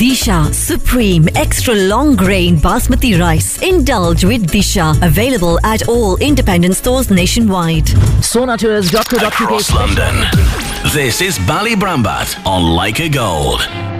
Disha Supreme Extra Long Grain Basmati Rice. Indulge with Disha. Available at all independent stores nationwide. Sonatours.co.uk. Across London. This is Ballybrambat on Like a Gold.